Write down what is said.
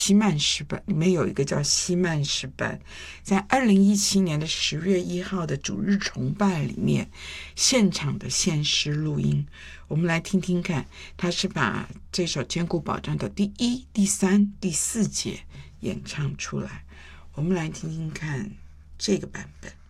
希曼诗班里面有一个叫希曼诗班，在2017年的10月1号的主日崇拜里面，现场的献诗录音，我们来听听看，他是把这首坚固保障的第1、第3、第4节演唱出来，我们来听听看这个版本。